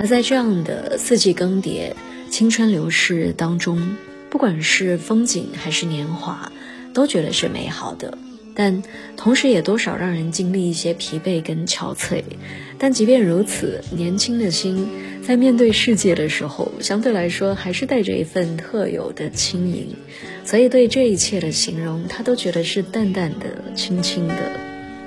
而在这样的四季更迭、青春流逝当中，不管是风景还是年华，都觉得是美好的，但同时也多少让人经历一些疲惫跟憔悴。但即便如此，年轻的心在面对世界的时候，相对来说还是带着一份特有的轻盈，所以对这一切的形容，他都觉得是淡淡的、轻轻的。